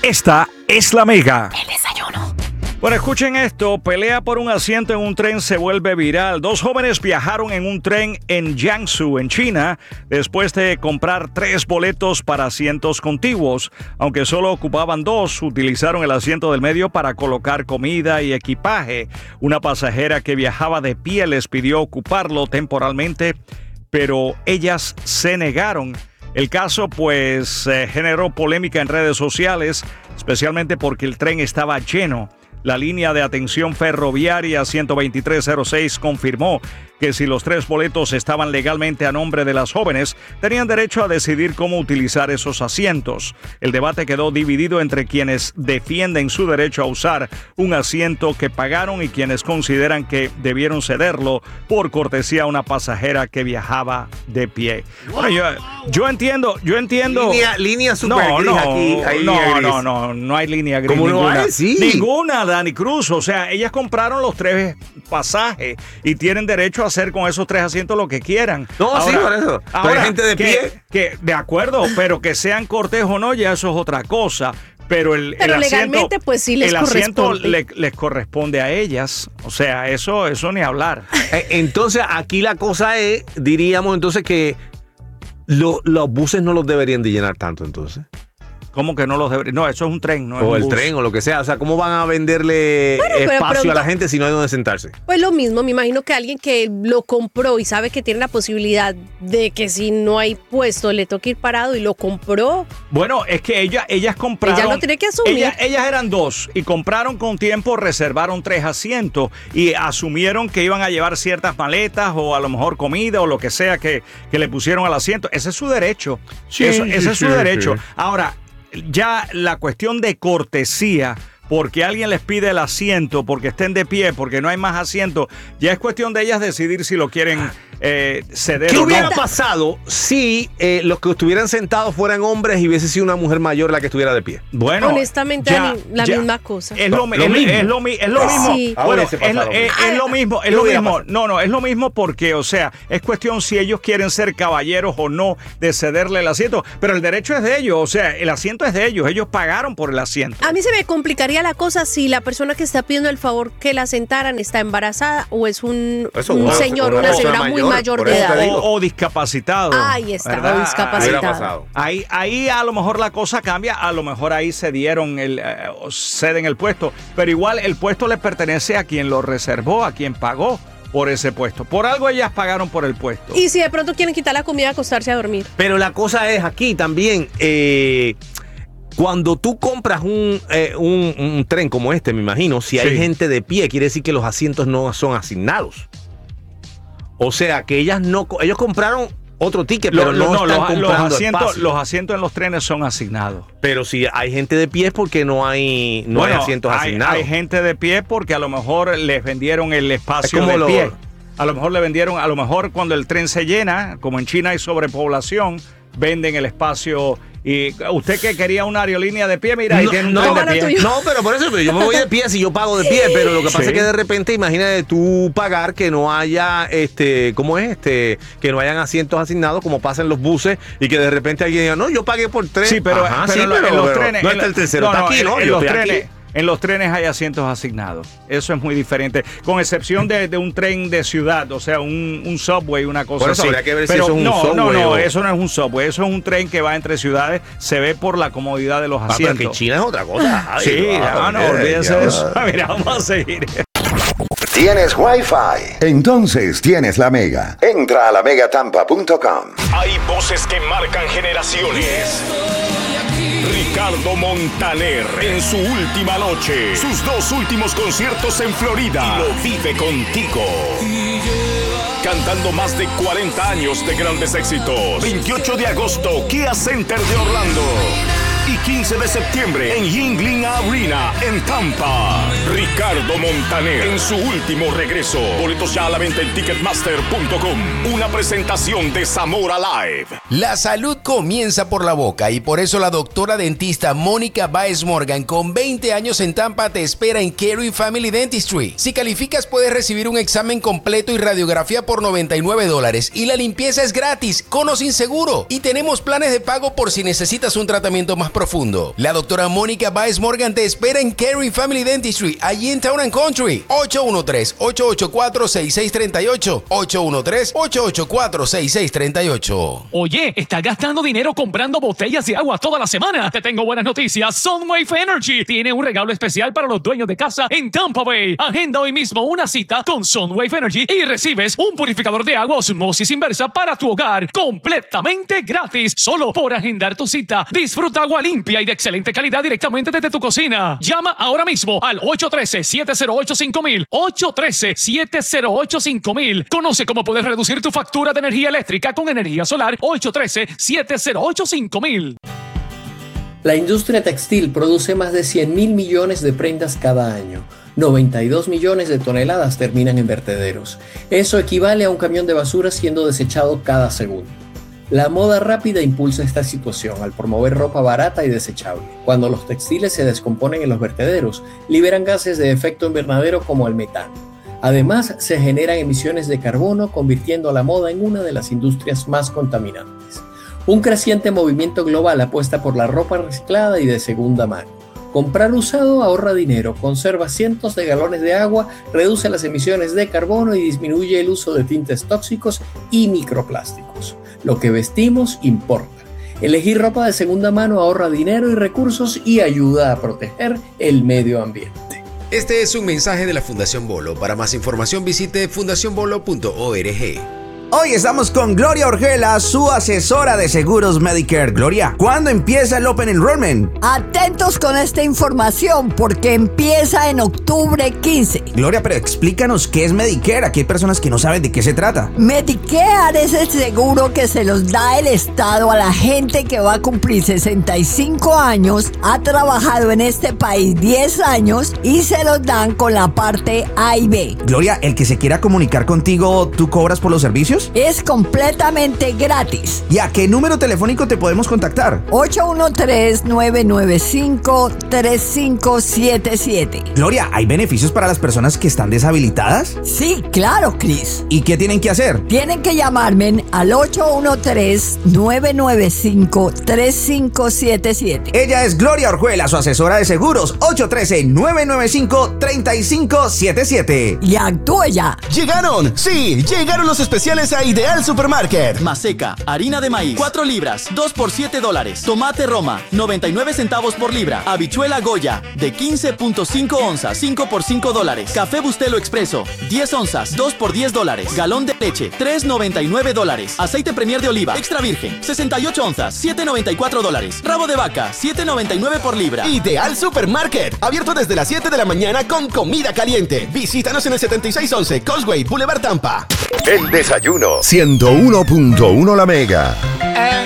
Esta es la Mega. El desayuno. Bueno, escuchen esto. Pelea por un asiento en un tren se vuelve viral. Dos jóvenes viajaron en un tren en Jiangsu, en China, después de comprar 3 boletos para asientos contiguos. Aunque solo ocupaban 2, utilizaron el asiento del medio para colocar comida y equipaje. Una pasajera que viajaba de pie les pidió ocuparlo temporalmente, pero ellas se negaron. El caso, pues, generó polémica en redes sociales, especialmente porque el tren estaba lleno. La línea de atención ferroviaria 12306 confirmó que si los 3 boletos estaban legalmente a nombre de las jóvenes, tenían derecho a decidir cómo utilizar esos asientos. El debate quedó dividido entre quienes defienden su derecho a usar un asiento que pagaron y quienes consideran que debieron cederlo por cortesía a una pasajera que viajaba de pie. Bueno, yo entiendo. Línea super gris aquí. No hay línea gris ¿Cómo ninguna. no hay? Sí. Ninguna, Dani Cruz. O sea, ellas compraron los 3 pasajes y tienen derecho a hacer con esos 3 asientos lo que quieran. No, ahora, sí, por eso. Pero hay gente de pie. De acuerdo, pero que sean cortés o no, ya eso es otra cosa. Pero el legalmente, asiento, pues sí les corresponde. corresponde. Les corresponde a ellas. O sea, eso ni hablar. Entonces, aquí la cosa es, diríamos entonces que los buses no los deberían de llenar tanto, entonces. ¿Cómo que no los deberían? No, eso es un tren, no es o un el bus. tren o lo que sea. O sea, ¿cómo van a venderle espacio a la gente si no hay donde sentarse? Pues lo mismo, me imagino que alguien que lo compró y sabe que tiene la posibilidad de que si no hay puesto le toque ir parado y lo compró. Bueno, es que ellas compraron. Ella lo tiene que asumir. Ellas eran 2 y compraron con tiempo, reservaron 3 asientos y asumieron que iban a llevar ciertas maletas o a lo mejor comida o lo que sea que le pusieron al asiento. Ese es su derecho. Sí, ese es su derecho. Sí. Ahora, ya la cuestión de cortesía, porque alguien les pide el asiento, porque estén de pie, porque no hay más asiento, ya es cuestión de ellas decidir si lo quieren ceder ¿Qué o no. hubiera pasado si los que estuvieran sentados fueran hombres y hubiese sido una mujer mayor la que estuviera de pie? Bueno, honestamente, la misma cosa. Es lo mismo. Sí. Bueno, es lo mismo. No, es lo mismo porque, o sea, es cuestión si ellos quieren ser caballeros o no de cederle el asiento, pero el derecho es de ellos, o sea, el asiento es de ellos, ellos pagaron por el asiento. A mí se me complicaría la cosa si la persona que está pidiendo el favor que la sentaran está embarazada o es un señor, una señora muy mayor de edad. O discapacitado. Ahí está, ¿verdad? o discapacitado. Ahí a lo mejor la cosa cambia, a lo mejor ahí ceden el puesto, pero igual el puesto le pertenece a quien lo reservó, a quien pagó por ese puesto. Por algo ellas pagaron por el puesto. Y si de pronto quieren quitar la comida, acostarse a dormir. Pero la cosa es aquí también, cuando tú compras un tren como este, me imagino, si hay gente de pie, quiere decir que los asientos no son asignados. O sea, que ellos compraron otro ticket, pero no están comprando espacio. Los asientos en los trenes son asignados. Pero si hay gente de pie es porque no hay asientos asignados. Hay gente de pie porque a lo mejor les vendieron el espacio de pie. A lo mejor cuando el tren se llena, como en China hay sobrepoblación, venden el espacio. Y usted que quería una aerolínea de pie, mira, ahí tiene un tren de pie. No, pero por eso yo me voy de pie si yo pago de pie, pero lo que pasa es que de repente imagínate tú pagar que no haya que no hayan asientos asignados como pasa en los buses y que de repente alguien diga, no, yo pagué por tren. Sí, pero en los trenes no está el tercero, está aquí, ¿no? En los trenes. En los trenes hay asientos asignados. Eso es muy diferente. Con excepción de un tren de ciudad, o sea, un subway, una cosa así. Por eso habría que ver si pero eso es un subway. No, eso no es un subway. Eso es un tren que va entre ciudades. Se ve por la comodidad de los asientos. Pero que China es otra cosa. Olvídense de eso. Mira, vamos a seguir. ¿Tienes Wi-Fi? Entonces tienes la Mega. Entra a lamegatampa.com. Hay voces que marcan generaciones. Ricardo Montaner en su última noche. Sus 2 últimos conciertos en Florida. Y lo vive contigo. Cantando más de 40 años de grandes éxitos. 28 de agosto, Kia Center de Orlando. Y 15 de septiembre en Yuengling Arena en Tampa. Ricardo Montaner en su último regreso. Boletos ya a la venta en Ticketmaster.com. Una presentación de Zamora Live. La salud comienza por la boca y por eso la doctora dentista Mónica Baez Morgan, con 20 años en Tampa, te espera en Carey Family Dentistry. Si calificas, puedes recibir un examen completo y radiografía por $99 y la limpieza es gratis, con o sin seguro. Y tenemos planes de pago por si necesitas un tratamiento más profundo. La doctora Mónica Baez Morgan te espera en Carey Family Dentistry, allí en Town & Country. 813-884-6638. 813-884-6638. Oye, ¿estás gastando dinero comprando botellas de agua toda la semana? Te tengo buenas noticias. Sunwave Energy tiene un regalo especial para los dueños de casa en Tampa Bay. Agenda hoy mismo una cita con Sunwave Energy y recibes un purificador de agua osmosis inversa para tu hogar completamente gratis. Solo por agendar tu cita. Disfruta agua limpia y de excelente calidad directamente desde tu cocina. Llama ahora mismo al 813-708-5000. 813-708-5000. Conoce cómo puedes reducir tu factura de energía eléctrica con energía solar. 813-708-5000. La industria textil produce más de 100.000 millones de prendas cada año. 92 millones de toneladas terminan en vertederos. Eso equivale a un camión de basura siendo desechado cada segundo. La moda rápida impulsa esta situación al promover ropa barata y desechable. Cuando los textiles se descomponen en los vertederos, liberan gases de efecto invernadero como el metano. Además, se generan emisiones de carbono, convirtiendo a la moda en una de las industrias más contaminantes. Un creciente movimiento global apuesta por la ropa reciclada y de segunda mano. Comprar usado ahorra dinero, conserva cientos de galones de agua, reduce las emisiones de carbono y disminuye el uso de tintes tóxicos y microplásticos. Lo que vestimos importa. Elegir ropa de segunda mano ahorra dinero y recursos y ayuda a proteger el medio ambiente. Este es un mensaje de la Fundación Bolo. Para más información visite fundacionbolo.org. Hoy estamos con Gloria Orjuela, su asesora de seguros Medicare. Gloria, ¿cuándo empieza el Open Enrollment? Atentos con esta información porque empieza en octubre 15. Gloria, pero explícanos qué es Medicare. Aquí hay personas que no saben de qué se trata. Medicare es el seguro que se los da el Estado a la gente que va a cumplir 65 años, ha trabajado en este país 10 años y se los dan con la parte A y B. Gloria, el que se quiera comunicar contigo, ¿tú cobras por los servicios? Es completamente gratis. ¿Y a qué número telefónico te podemos contactar? 813-995-3577. Gloria, ¿hay beneficios para las personas que están deshabilitadas? Sí, claro, Chris. ¿Y qué tienen que hacer? Tienen que llamarme al 813-995-3577. Ella es Gloria Orjuela, su asesora de seguros. 813-995-3577. Y actúe ya. ¡Llegaron! ¡Sí! ¡Llegaron los especiales a Ideal Supermarket! Maseca, harina de maíz, 4 libras, 2 por $7. Tomate Roma, 99 centavos por libra. Habichuela Goya, de 15.5 onzas, 5 por $5. Café Bustelo Expreso, 10 onzas, 2 por $10. Galón de leche, $3.99. Aceite Premier de oliva, extra virgen, 68 onzas, $7.94. Rabo de vaca, $7.99 por libra. Ideal Supermarket, abierto desde las 7 de la mañana con comida caliente. Visítanos en el 7611 Causeway Boulevard, Tampa. El desayuno. 101.1 La Mega.